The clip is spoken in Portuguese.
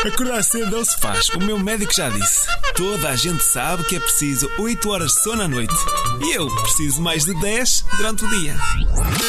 Acordar cedo não se faz. O meu médico já disse. Toda a gente sabe que é preciso 8 horas de sono à noite. E eu preciso mais de 10 durante o dia.